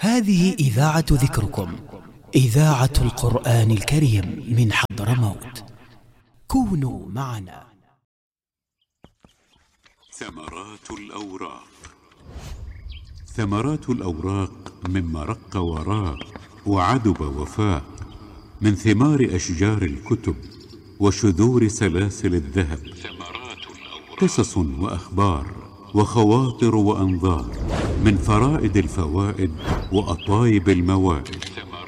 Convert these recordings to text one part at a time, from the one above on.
هذه إذاعة ذكركم، إذاعة القرآن الكريم من حضرموت. كونوا معنا. ثمرات الأوراق. ثمرات الأوراق مما رق وراق وعدب وفاق، من ثمار أشجار الكتب وشذور سلاسل الذهب. قصص وأخبار وخواطر وأنظار، من فرائد الفوائد وأطايب الموائد،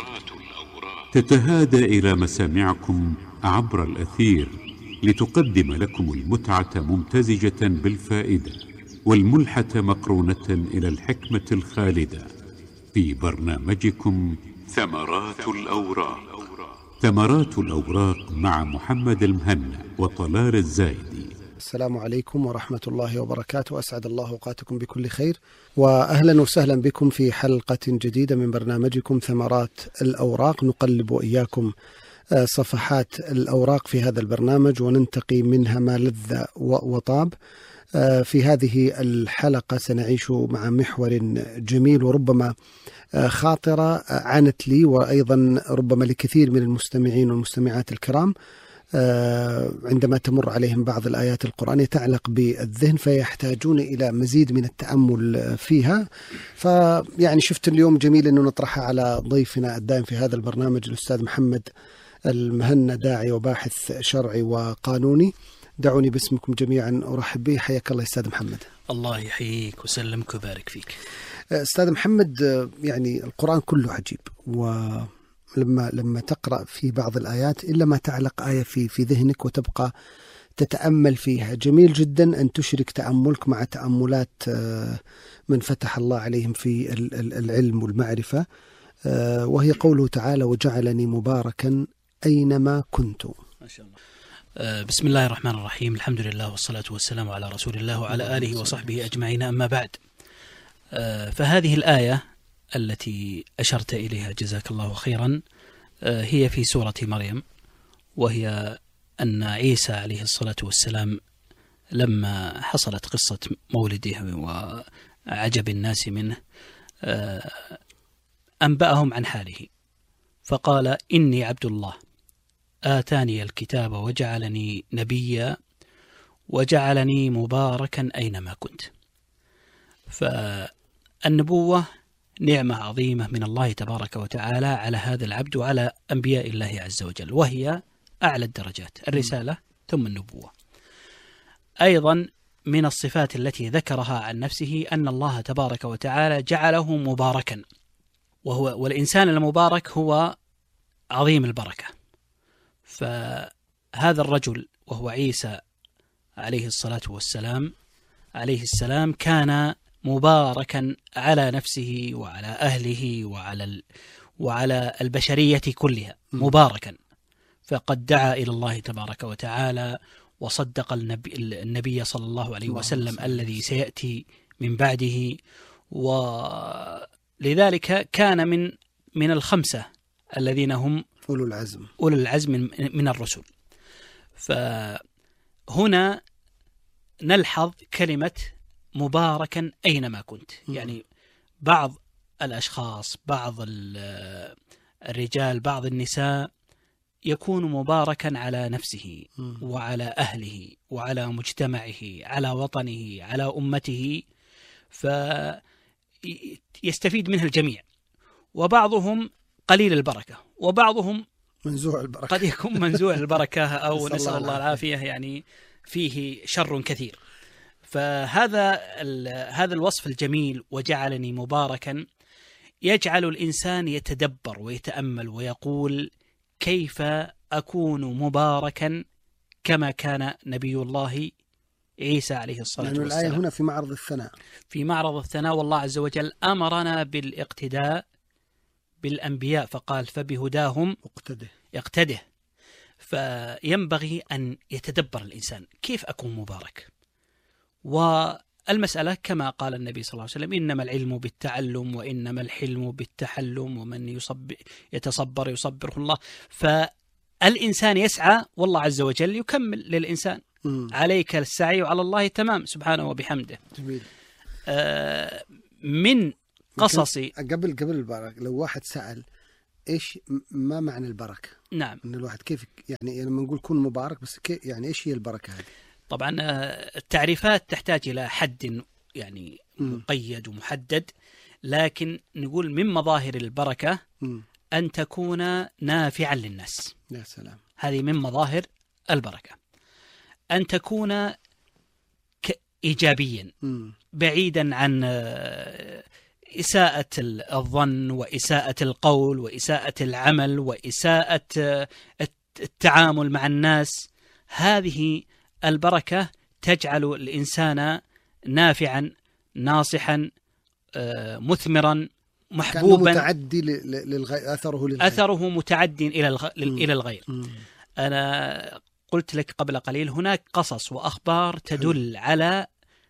تتهادى إلى مسامعكم عبر الأثير لتقدم لكم المتعة ممتزجة بالفائدة، والملحة مقرونة إلى الحكمة الخالدة، في برنامجكم ثمرات الأوراق. ثمرات الأوراق مع محمد المهنا وطلال الزايدي. السلام عليكم ورحمة الله وبركاته، أسعد الله أوقاتكم بكل خير، وأهلا وسهلا بكم في حلقة جديدة من برنامجكم ثمرات الأوراق. نقلب وإياكم صفحات الأوراق في هذا البرنامج وننتقي منها ما لذ وطاب. في هذه الحلقة سنعيش مع محور جميل وربما خاطرة عنت لي وأيضا ربما لكثير من المستمعين والمستمعات الكرام عندما تمر عليهم بعض الآيات القرآنية تعلق بالذهن فيحتاجون إلى مزيد من التأمل فيها. فيعني شفت اليوم جميل أنه نطرحها على ضيفنا الدائم في هذا البرنامج الأستاذ محمد المهنا، داعي وباحث شرعي وقانوني. دعوني باسمكم جميعا أرحب به. حياك الله أستاذ محمد. الله يحييك وسلمك وبارك فيك. أستاذ محمد، يعني القرآن كله عجيب، ولما تقرأ في بعض الآيات إلا ما تعلق آية في ذهنك وتبقى تتأمل فيها. جميل جدا أن تشرك تأملك مع تأملات من فتح الله عليهم في العلم والمعرفة، وهي قوله تعالى: وجعلني مباركا أينما كنت. ما شاء الله. بسم الله الرحمن الرحيم، الحمد لله والصلاة والسلام على رسول الله وعلى آله وصحبه أجمعين، أما بعد. فهذه الآية التي أشرت إليها جزاك الله خيرا هي في سورة مريم، وهي أن عيسى عليه الصلاة والسلام لما حصلت قصة مولده وعجب الناس منه أنبأهم عن حاله فقال: إني عبد الله آتاني الكتاب وجعلني نبيا وجعلني مباركا أينما كنت. فالنبوة نعمة عظيمة من الله تبارك وتعالى على هذا العبد وعلى أنبياء الله عز وجل، وهي أعلى الدرجات، الرسالة ثم النبوة. أيضا من الصفات التي ذكرها عن نفسه أن الله تبارك وتعالى جعله مباركا، والإنسان المبارك هو عظيم البركة. فهذا الرجل وهو عيسى عليه الصلاة والسلام كان مباركا على نفسه وعلى أهله وعلى البشرية كلها، مباركا. فقد دعا إلى الله تبارك وتعالى وصدق النبي صلى الله عليه وسلم الذي سيأتي من بعده، ولذلك كان من الخمسة الذين هم أولو العزم من الرسل. فهنا نلحظ كلمة مباركا أينما كنت، يعني بعض الأشخاص، بعض الرجال، بعض النساء يكون مباركا على نفسه وعلى أهله وعلى مجتمعه، على وطنه، على أمته، فيستفيد منه الجميع. وبعضهم قليل البركة، وبعضهم منزوع البركة، قد يكون منزوع البركة أو نسأل الله العافية، يعني فيه شر كثير. فهذا الوصف الجميل وجعلني مباركا يجعل الإنسان يتدبر ويتأمل ويقول: كيف أكون مباركا كما كان نبي الله عيسى عليه الصلاة والسلام؟ الآية هنا في معرض الثناء، والله عز وجل أمرنا بالاقتداء بالأنبياء فقال: فبهداهم اقتده. فينبغي أن يتدبر الإنسان كيف أكون مبارك. والمسألة كما قال النبي صلى الله عليه وسلم: إنما العلم بالتعلم وإنما الحلم بالتحلم ومن يتصبر يصبره الله. فالإنسان يسعى والله عز وجل يكمل للإنسان. عليك السعي وعلى الله تمام سبحانه وبحمده. جميل. من قصصي. قبل البركة، لو واحد سأل إيش ما معنى البركة؟ نعم. إن الواحد كيف يعني لما نقول كن مبارك، بس كيف يعني إيش هي البركة هذه؟ طبعا التعريفات تحتاج إلى حد يعني مقيد ومحدد، لكن نقول من مظاهر البركة أن تكون نافعا للناس. يا سلام. هذه من مظاهر البركة، أن تكون إيجابيا بعيدا عن إساءة الظن وإساءة القول وإساءة العمل وإساءة التعامل مع الناس. هذه البركة تجعل الإنسان نافعا ناصحا مثمرا محبوبا، متعدي أثره متعدي إلى الغير. أنا قلت لك قبل قليل هناك قصص وأخبار تدل على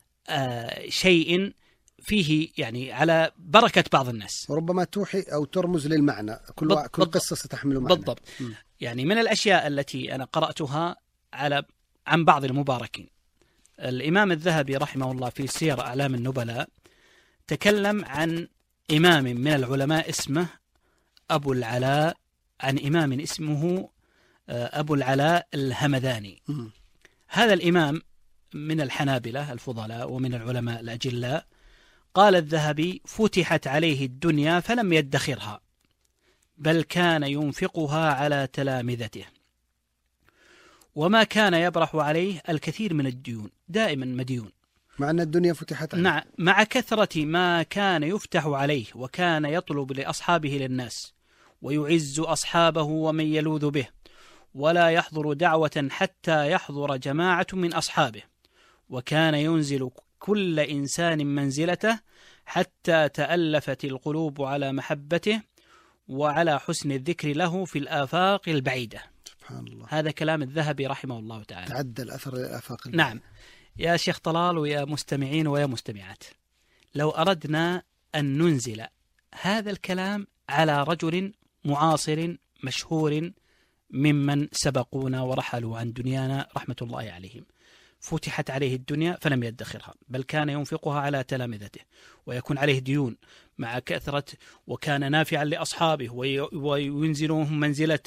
شيء فيه يعني على بركة بعض الناس، وربما توحي أو ترمز للمعنى. كل قصة ستحمل معنى. بالضبط. يعني من الأشياء التي أنا قرأتها عن بعض المباركين، الإمام الذهبي رحمه الله في سير أعلام النبلاء تكلم عن إمام من العلماء اسمه أبو العلاء، عن إمام اسمه أبو العلاء الهمداني. هذا الإمام من الحنابلة الفضلاء ومن العلماء الأجلاء. قال الذهبي: فتحت عليه الدنيا فلم يدخرها، بل كان ينفقها على تلامذته، وما كان يبرح عليه الكثير من الديون، دائما مديون، مع أن الدنيا فتحت عليه. نعم، مع كثرة ما كان يفتح عليه، وكان يطلب لأصحابه للناس ويعز أصحابه ومن يلوذ به، ولا يحضر دعوة حتى يحضر جماعة من أصحابه، وكان ينزل كل إنسان منزلته حتى تألفت القلوب على محبته وعلى حسن الذكر له في الآفاق البعيدة. سبحان الله. هذا كلام الذهبي رحمه الله تعالى. تعدى الأثر للآفاق البعيدة. نعم. يا شيخ طلال ويا مستمعين ويا مستمعات، لو أردنا أن ننزل هذا الكلام على رجل معاصر مشهور ممن سبقونا ورحلوا عن دنيانا رحمة الله عليهم، فتحت عليه الدنيا فلم يدخرها، بل كان ينفقها على تلامذته، ويكون عليه ديون مع كثرة، وكان نافعا لأصحابه وينزلهم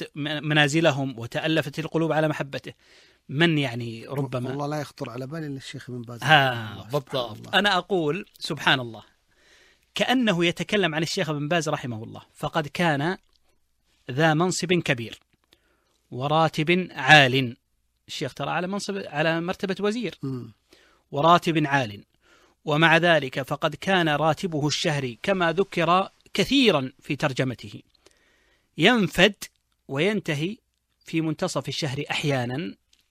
منازلهم، وتألفت القلوب على محبته. من يعني ربما والله لا يخطر على بالي إلا الشيخ ابن باز. بالضبط. أنا أقول سبحان الله، كأنه يتكلم عن الشيخ ابن باز رحمه الله، فقد كان ذا منصب كبير وراتب عال. الشيخ ترى على مرتبة وزير وراتب عال، ومع ذلك فقد كان راتبه الشهري كما ذكر كثيرا في ترجمته ينفد وينتهي في منتصف الشهر أحيانا،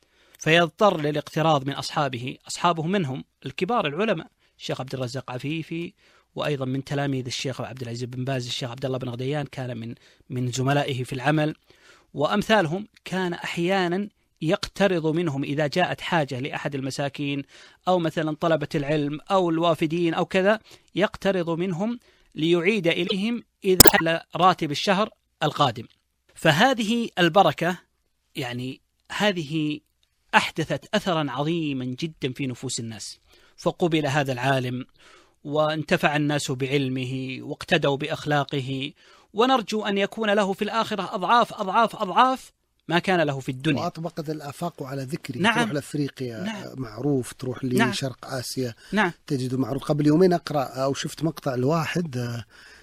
فيضطر للاقتراض من أصحابه منهم الكبار العلماء، الشيخ عبد الرزاق عفيفي، وأيضا من تلاميذ الشيخ عبد العزيز بن باز الشيخ عبد الله بن غديان، كان من زملائه في العمل وأمثالهم. كان أحيانا يقترض منهم إذا جاءت حاجة لأحد المساكين أو مثلا طلبة العلم أو الوافدين أو كذا، يقترض منهم ليعيد إليهم إذا حل راتب الشهر القادم. فهذه البركة يعني هذه أحدثت أثرا عظيما جدا في نفوس الناس، فقبل هذا العالم وانتفع الناس بعلمه واقتدوا بأخلاقه، ونرجو أن يكون له في الآخرة أضعاف أضعاف أضعاف ما كان له في الدنيا. وأطبقت الآفاق على ذكري. نعم. تروح لأفريقيا نعم. معروف، تروح لشرق آسيا نعم. تجد معروف. قبل يومين أقرأ أو شفت مقطع الواحد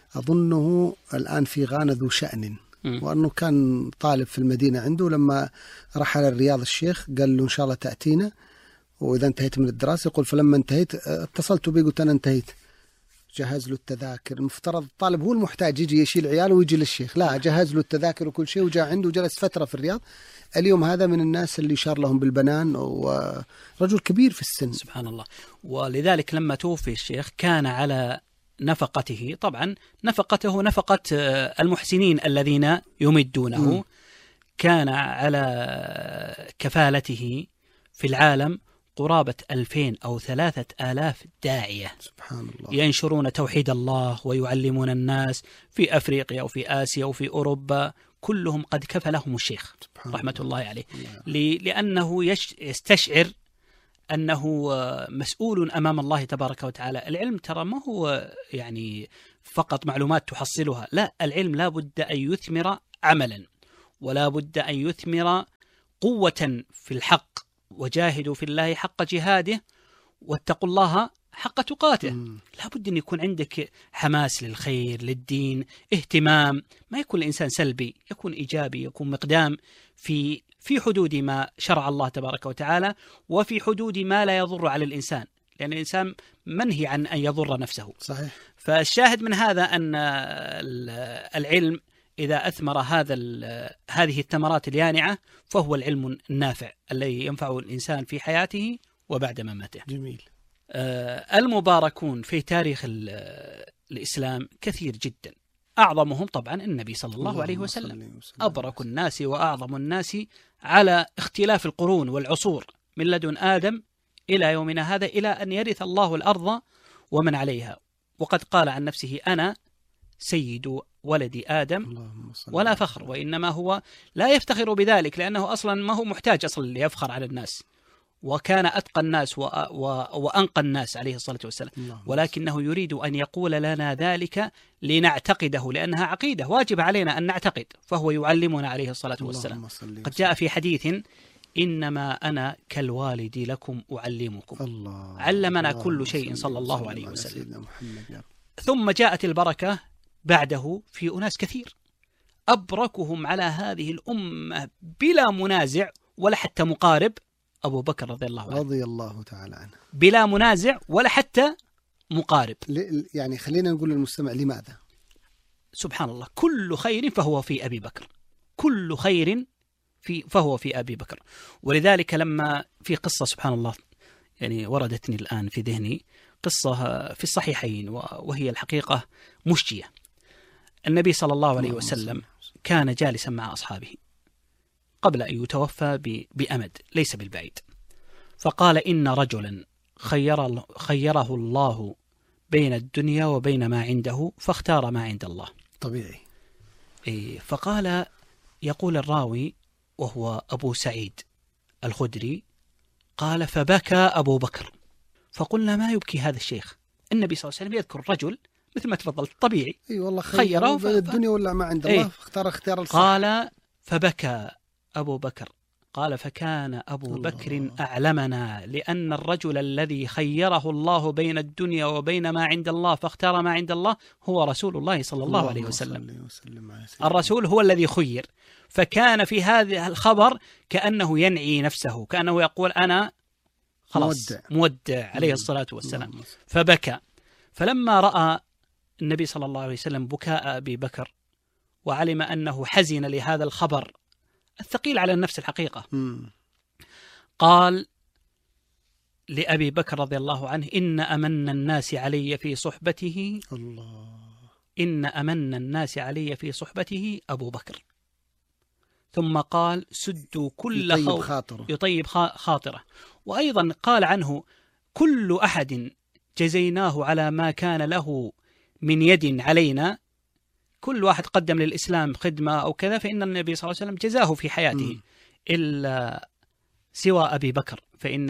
أظنه الآن في غانا ذو شأن، وأنه كان طالب في المدينة عنده، لما رحل الرياض الشيخ قال له إن شاء الله تأتينا وإذا انتهيت من الدراسة. يقول فلما انتهيت اتصلت بي قلت أنا انتهيت، جهز له التذاكر. المفترض الطالب هو المحتاج يجي يشيل عياله ويجي للشيخ، لا جهز له التذاكر وكل شيء، وجاء عنده وجلس فترة في الرياض. اليوم هذا من الناس اللي شار لهم بالبنان، ورجل كبير في السن. سبحان الله. ولذلك لما توفي الشيخ كان على نفقته، طبعا نفقته نفقة المحسنين الذين يمدونه، كان على كفالته في العالم قرابة 2000 أو 3000 داعية، سبحان الله، ينشرون توحيد الله ويعلمون الناس في أفريقيا وفي آسيا وفي أوروبا، كلهم قد كفلهم الشيخ رحمة الله عليه، لأنه يستشعر أنه مسؤول أمام الله تبارك وتعالى. العلم ترى ما هو يعني فقط معلومات تحصلها، لا، العلم لا بد أن يثمر عملا، ولا بد أن يثمر قوة في الحق، وجاهدوا في الله حق جهاده واتقوا الله حق تقاته. لا بد أن يكون عندك حماس للخير، للدين، اهتمام، ما يكون الإنسان سلبي، يكون إيجابي، يكون مقدام في حدود ما شرع الله تبارك وتعالى، وفي حدود ما لا يضر على الإنسان، لأن الإنسان منهي عن أن يضر نفسه. صحيح. فالشاهد من هذا أن العلم إذا أثمر هذه الثمرات اليانعة فهو العلم النافع الذي ينفع الإنسان في حياته وبعد مماته. جميل. المباركون في تاريخ الإسلام كثير جدا، أعظمهم طبعا النبي صلى الله عليه وسلم، أبرك الناس وأعظم الناس على اختلاف القرون والعصور من لدن آدم إلى يومنا هذا، إلى أن يرث الله الأرض ومن عليها. وقد قال عن نفسه: أنا سيد ولد آدم ولا فخر، وإنما هو لا يفتخر بذلك لأنه أصلا ما هو محتاج أصلا ليفخر على الناس، وكان أتقى الناس وأنقى الناس عليه الصلاة والسلام، ولكنه يريد أن يقول لنا ذلك لنعتقده، لأنها عقيدة واجب علينا أن نعتقد، فهو يعلمنا عليه الصلاة والسلام. قد جاء في حديث: إنما أنا كالوالد لكم أعلمكم. علمنا كل شيء صلى الله عليه وسلم. ثم جاءت البركة بعده في أناس كثير، أبركهم على هذه الأمة بلا منازع ولا حتى مقارب أبو بكر رضي الله تعالى عنه، بلا منازع ولا حتى مقارب. يعني خلينا نقول للمستمع لماذا؟ سبحان الله، كل خير فهو في أبي بكر، كل خير فهو في أبي بكر. ولذلك لما في قصة سبحان الله يعني وردتني الآن في ذهني، قصة في الصحيحين وهي الحقيقة مشجية. النبي صلى الله عليه وسلم كان جالسا مع أصحابه قبل أن يتوفى بأمد ليس بالبعيد، فقال: إن رجلا خيره الله بين الدنيا وبين ما عنده فاختار ما عند الله. طبيعي. فقال، يقول الراوي وهو أبو سعيد الخدري، قال: فبكى أبو بكر. فقلنا: ما يبكي هذا الشيخ؟ النبي صلى الله عليه وسلم يذكر رجل مثل ما تفضلت طبيعي، والله خيره بين الدنيا ولا ما عند الله فاختار اختيار الصح. قال: فبكى أبو بكر. قال: فكان أبو بكر أعلمنا، لأن الرجل الذي خيره الله بين الدنيا وبين ما عند الله فاختار ما عند الله هو رسول الله صلى الله عليه وسلم. الرسول هو الذي خير، فكان في هذا الخبر كأنه ينعي نفسه، كأنه يقول: أنا خلاص مودع عليه الصلاة والسلام. فبكى. فلما رأى النبي صلى الله عليه وسلم بكاء أبي بكر وعلم أنه حزن لهذا الخبر الثقيل على النفس الحقيقة، قال لأبي بكر رضي الله عنه: إن أمن الناس علي في صحبته إن أمن الناس علي في صحبته أبو بكر. ثم قال: سدوا كل يطيب خاطره. وأيضا قال عنه: كل أحد جزيناه على ما كان له من يد علينا، كل واحد قدم للإسلام خدمة أو كذا فإن النبي صلى الله عليه وسلم جزاه في حياته، إلا سوى أبي بكر فإن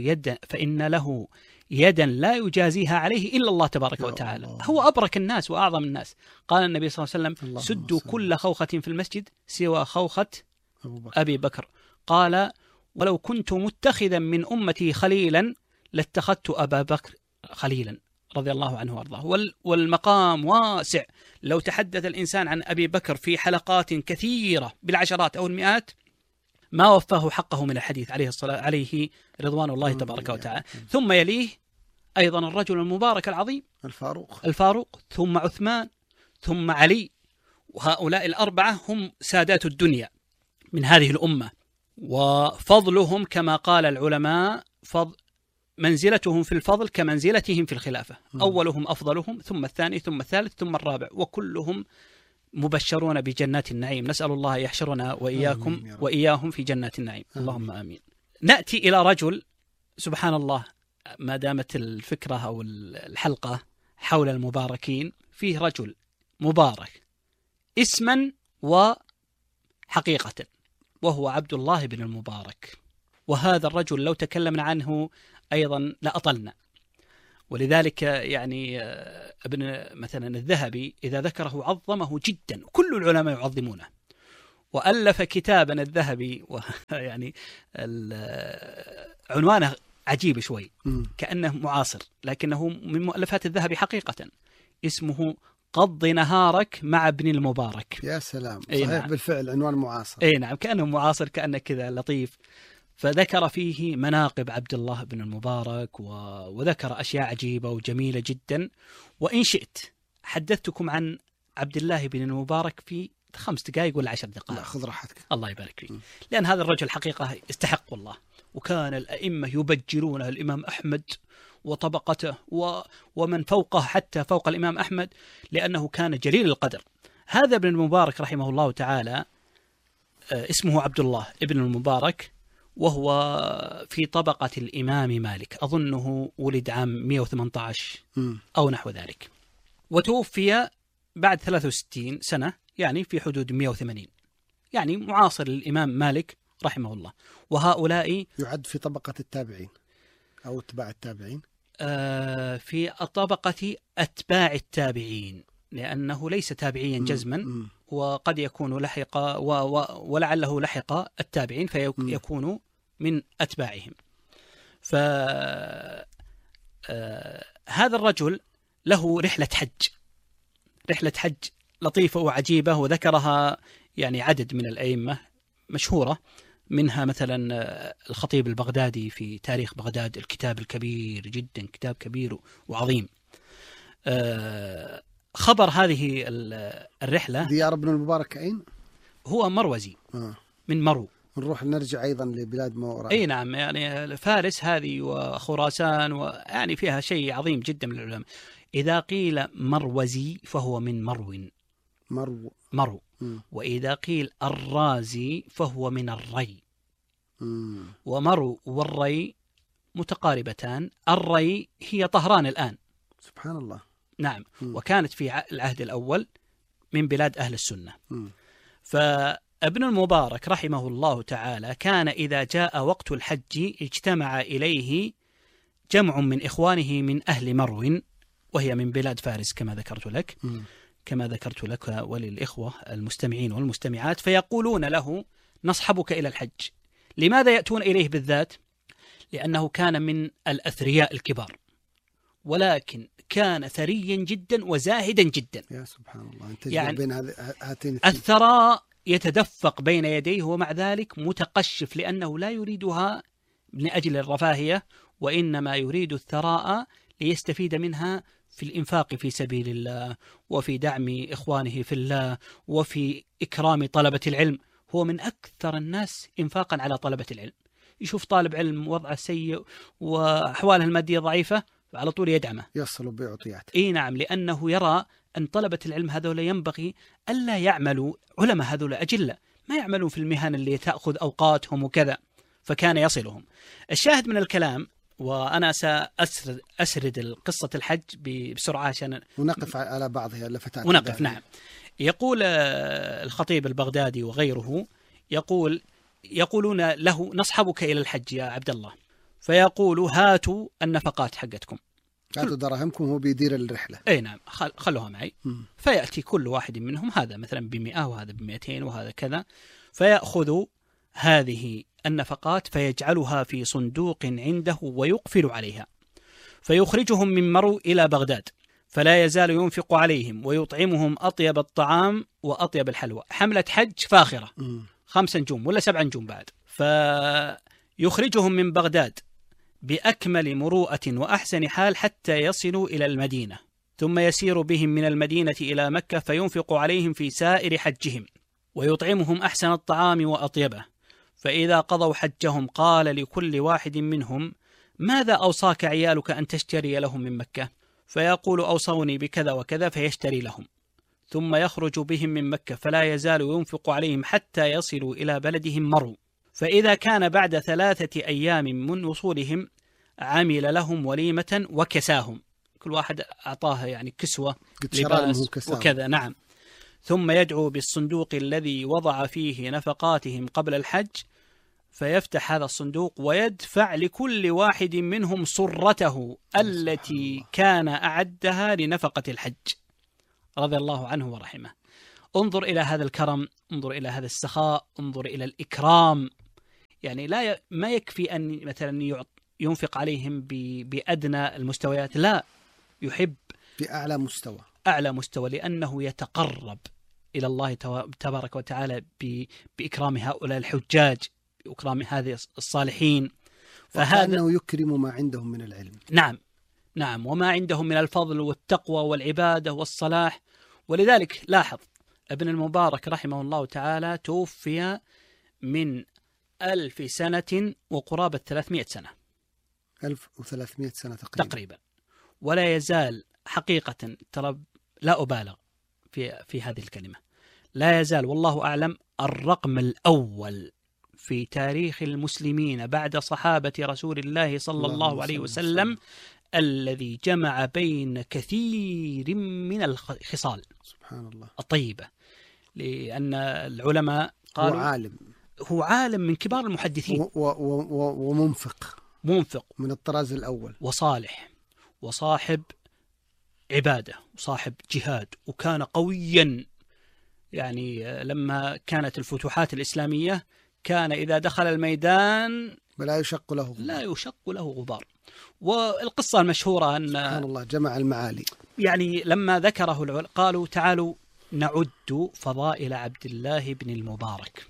له يدا لا يجازيها عليه إلا الله تبارك وتعالى. هو أبرك الناس وأعظم الناس. قال النبي صلى الله عليه وسلم: سدوا كل خوخة في المسجد سوى خوخة أبي بكر. قال: ولو كنت متخذا من أمتي خليلا لاتخذت أبا بكر خليلا رضي الله عنه وارضاه. والمقام واسع، لو تحدث الإنسان عن أبي بكر في حلقات كثيرة بالعشرات أو المئات ما وفاه حقه من الحديث عليه رضوان الله تبارك وتعالى. ثم يليه أيضا الرجل المبارك العظيم الفاروق، ثم عثمان، ثم علي، وهؤلاء الأربعة هم سادات الدنيا من هذه الأمة، وفضلهم كما قال العلماء منزلتهم في الفضل كمنزلتهم في الخلافة، أولهم أفضلهم، ثم الثاني، ثم الثالث، ثم الرابع، وكلهم مبشرون بجنات النعيم. نسأل الله يحشرنا وإياهم في جنات النعيم، اللهم آمين. نأتي إلى رجل سبحان الله، ما دامت الفكرة أو الحلقة حول المباركين، فيه رجل مبارك اسما وحقيقة، وهو عبد الله بن المبارك. وهذا الرجل لو تكلمنا عنه أيضا لأطلنا، ولذلك يعني ابن مثلا الذهبي إذا ذكره عظمه جدا، كل العلماء يعظمونه، وألف كتابا الذهبي يعني عنوانه عجيب شوي كأنه معاصر، لكنه من مؤلفات الذهبي حقيقة، اسمه قض نهارك مع ابن المبارك. يا سلام، صحيح نعم. بالفعل عنوان معاصر. نعم، كأنه معاصر، كأنه كذا لطيف. فذكر فيه مناقب عبد الله بن المبارك وذكر أشياء عجيبة وجميلة جدا. وإن شئت حدثتكم عن عبد الله بن المبارك في 5 دقائق ولا 10 دقائق. لا، خذ راحتك. الله يبارك فيك. لأن هذا الرجل حقيقة يستحق الله، وكان الأئمة يبجلونه، الإمام أحمد وطبقته ومن فوقه حتى فوق الإمام أحمد، لأنه كان جليل القدر. هذا ابن المبارك رحمه الله تعالى اسمه عبد الله ابن المبارك، وهو في طبقة الإمام مالك، أظنه ولد عام 118 أو نحو ذلك، وتوفي بعد 63 سنة، يعني في حدود 180، يعني معاصر للإمام مالك رحمه الله. وهؤلاء يعد في طبقة التابعين أو اتباع التابعين، في طبقة أتباع التابعين، لأنه ليس تابعيا جزما، وقد يكون لحق ولعله لحق التابعين فيكون من أتباعهم. فهذا الرجل له رحلة حج لطيفة وعجيبة، وذكرها يعني عدد من الأئمة مشهورة، منها مثلا الخطيب البغدادي في تاريخ بغداد، الكتاب الكبير جدا، كتاب كبير وعظيم. خبر هذه الرحلة. ديار ابن المبارك أين؟ هو مروزي، من مرو. نروح نرجع أيضا لبلاد ما وراء. نعم، يعني فارس هذه وخراسان، ويعني فيها شيء عظيم جدا من العلماء. إذا قيل مروزي فهو من مرو. وإذا قيل الرازي فهو من الري. ومرو والري متقاربتان. الري هي طهران الآن. سبحان الله. نعم. وكانت في العهد الأول من بلاد أهل السنة. فابن المبارك رحمه الله تعالى كان إذا جاء وقت الحج اجتمع إليه جمع من إخوانه من أهل مرو، وهي من بلاد فارس كما ذكرت لك وللإخوة المستمعين والمستمعات، فيقولون له نصحبك إلى الحج. لماذا يأتون إليه بالذات؟ لأنه كان من الأثرياء الكبار، ولكن كان ثريا جدا وزاهدا جدا. يا سبحان الله، يعني بين هاتين الثراء يتدفق بين يديه، ومع ذلك متقشف، لأنه لا يريدها من أجل الرفاهية، وإنما يريد الثراء ليستفيد منها في الإنفاق في سبيل الله، وفي دعم إخوانه في الله، وفي إكرام طلبة العلم. هو من أكثر الناس إنفاقا على طلبة العلم. يشوف طالب علم وضعه سيء وأحواله المادية ضعيفة، على طول يدعمه، يصل بيعطياته. نعم، لأنه يرى أن طلبة العلم هذول ينبغي ألا يعملوا، علماء هذول أجلة ما يعملون في المهن اللي تأخذ أوقاتهم وكذا، فكان يصلهم. الشاهد من الكلام، وأنا سأسرد قصة الحج بسرعة عشان ونقف على بعضها اللفتات. ونقف. نعم. يقول الخطيب البغدادي وغيره، يقولون له نصحبك إلى الحج يا عبد الله، فيقول هاتوا النفقات حقتكم، هاتوا دراهمكم، هو بيدير الرحلة. نعم، خلوها معي. فيأتي كل واحد منهم، هذا مثلا ب100 وهذا ب200 وهذا كذا، فيأخذ هذه النفقات فيجعلها في صندوق عنده ويقفل عليها، فيخرجهم من مرو إلى بغداد، فلا يزال ينفق عليهم ويطعمهم أطيب الطعام وأطيب الحلوى. حملة حج فاخرة، 5 نجوم ولا 7 نجوم بعد. فيخرجهم من بغداد بأكمل مروءة وأحسن حال حتى يصلوا إلى المدينة، ثم يسير بهم من المدينة إلى مكة، فينفق عليهم في سائر حجهم ويطعمهم أحسن الطعام وأطيبه. فإذا قضوا حجهم قال لكل واحد منهم ماذا أوصاك عيالك أن تشتري لهم من مكة؟ فيقول أوصوني بكذا وكذا، فيشتري لهم، ثم يخرج بهم من مكة، فلا يزال ينفق عليهم حتى يصلوا إلى بلدهم مرو. فإذا كان بعد 3 أيام من وصولهم عمل لهم وليمة وكساهم، كل واحد أعطاه يعني كسوة لباس وكذا. نعم. ثم يدعو بالصندوق الذي وضع فيه نفقاتهم قبل الحج، فيفتح هذا الصندوق ويدفع لكل واحد منهم صرته التي كان أعدها لنفقة الحج، رضي الله عنه ورحمه. انظر إلى هذا الكرم، انظر إلى هذا السخاء، انظر إلى الإكرام. يعني ما يكفي أن مثلا ينفق عليهم بأدنى المستويات، لا، يحب بأعلى مستوى، أعلى مستوى، لأنه يتقرب إلى الله تبارك وتعالى بإكرام هؤلاء الحجاج، بإكرام هذه الصالحين. فهذا يكرم ما عندهم من العلم. نعم، وما عندهم من الفضل والتقوى والعبادة والصلاح. ولذلك لاحظ ابن المبارك رحمه الله تعالى توفي من 1000 سنة وقرابة 300 سنة، 1300 سنة تقريبا، ولا يزال حقيقة، ترى لا أبالغ في هذه الكلمة، لا يزال والله أعلم الرقم الأول في تاريخ المسلمين بعد صحابة رسول الله صلى الله عليه وسلم الذي جمع بين كثير من الخصال سبحان الله الطيبة. لأن العلماء قالوا هو عالم من كبار المحدثين، ومنفق من الطراز الأول، وصالح، وصاحب عبادة، وصاحب جهاد، وكان قويا. يعني لما كانت الفتوحات الإسلامية كان إذا دخل الميدان لا يشق له غبار. والقصة المشهورة أن سبحان الله جمع المعالي. يعني لما ذكره العلماء قالوا تعالوا نعد فضائل عبد الله بن المبارك،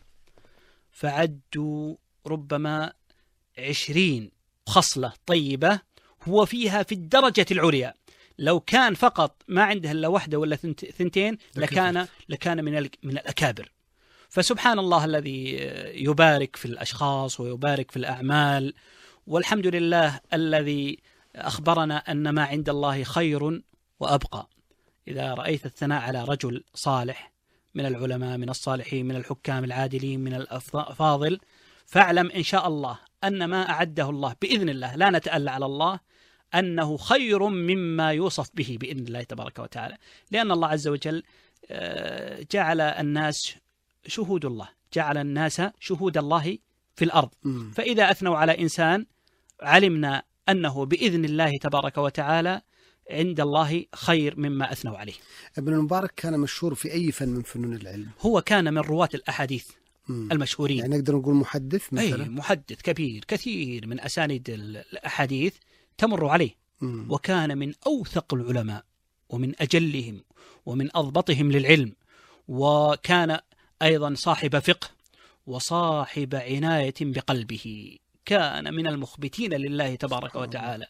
فعدوا ربما 20 خصلة طيبة هو فيها في الدرجة العليا. لو كان فقط ما عنده إلا واحدة ولا ثنتين لكان من الأكابر. فسبحان الله الذي يبارك في الأشخاص ويبارك في الأعمال. والحمد لله الذي أخبرنا أن ما عند الله خير وأبقى. إذا رأيت الثناء على رجل صالح من العلماء، من الصالحين، من الحكام العادلين، من الأفاضل، فاعلم إن شاء الله أن ما أعده الله بإذن الله، لا نتألى على الله، أنه خير مما يوصف به بإذن الله تبارك وتعالى. لأن الله عز وجل جعل الناس شهود الله، جعل الناس شهود الله في الأرض. فإذا أثنوا على إنسان علمنا أنه بإذن الله تبارك وتعالى عند الله خير مما أثنوا عليه. ابن المبارك كان مشهور في أي فن من فنون العلم؟ هو كان من رواة الأحاديث المشهورين. يعني نقدر نقول محدث مثلا؟ أي محدث كبير، كثير من أسانيد الأحاديث تمر عليه. وكان من أوثق العلماء ومن أجلهم ومن أضبطهم للعلم. وكان أيضا صاحب فقه وصاحب عناية بقلبه. كان من المخبتين لله تبارك وتعالى،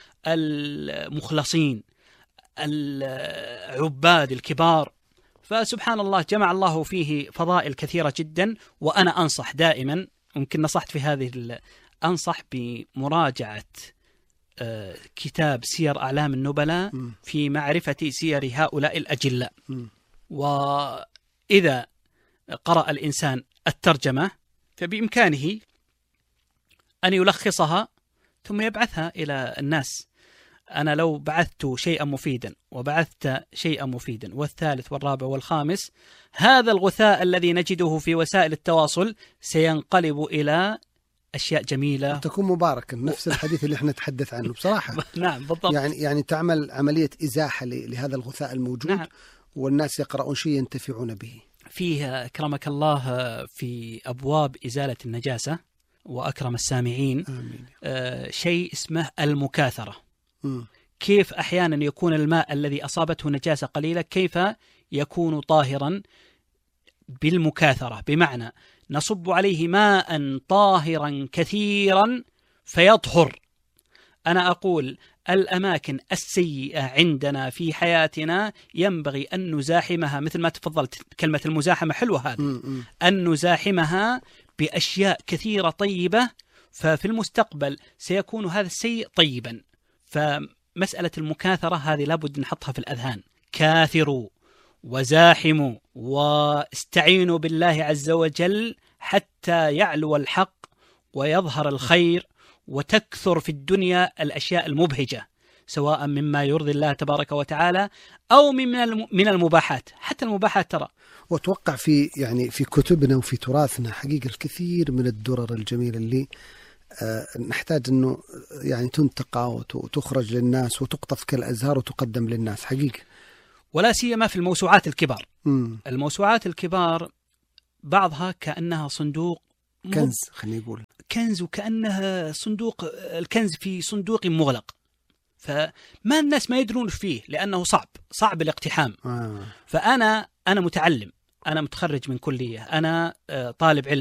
المخلصين، العباد الكبار. فسبحان الله جمع الله فيه فضائل كثيرة جدا. وأنا أنصح دائما، ممكن نصحت في هذه أنصح بمراجعة كتاب سير أعلام النبلاء في معرفة سير هؤلاء الأجلاء. وإذا قرأ الإنسان الترجمة فبإمكانه أن يلخصها ثم يبعثها إلى الناس. أنا لو بعثت شيئا مفيدا وبعثت شيئا مفيدا والثالث والرابع والخامس، هذا الغثاء الذي نجده في وسائل التواصل سينقلب إلى أشياء جميلة تكون مباركة. نفس الحديث اللي احنا نتحدث عنه بصراحة. نعم بالضبط. يعني تعمل عملية إزاحة لهذا الغثاء الموجود. نعم. والناس يقرؤون شيء ينتفعون به. فيه أكرمك الله في أبواب إزالة النجاسة وأكرم السامعين شيء اسمه المكاثرة. كيف أحيانا يكون الماء الذي أصابته نجاسة قليلة كيف يكون طاهرا بالمكاثرة، بمعنى نصب عليه ماء طاهرا كثيرا فيطهر. أنا أقول الأماكن السيئة عندنا في حياتنا ينبغي أن نزاحمها، مثل ما تفضلت كلمة المزاحمة حلوة هذه، أن نزاحمها بأشياء كثيرة طيبة، ففي المستقبل سيكون هذا السيء طيبا. فمسألة المكاثرة هذه لابد نحطها في الأذهان. كاثروا وزاحموا واستعينوا بالله عز وجل حتى يعلو الحق ويظهر الخير وتكثر في الدنيا الأشياء المبهجة. سواء مما يرضي الله تبارك وتعالى أو من المباحات. حتى المباحات ترى. وأتوقع في كتبنا وفي تراثنا حقيقة الكثير من الدرر الجميلة اللي نحتاج أنه يعني تنتقى وتخرج للناس وتقطف كالأزهار وتقدم للناس حقيقة. ولا سيما في الموسوعات الكبار. الموسوعات الكبار بعضها كأنها صندوق كنز، خلينا نقول كنز، وكأنها صندوق الكنز في صندوق مغلق، فما الناس ما يدرون فيه لأنه صعب الاقتحام. فأنا متعلم، أنا متخرج من كلية، أنا طالب علم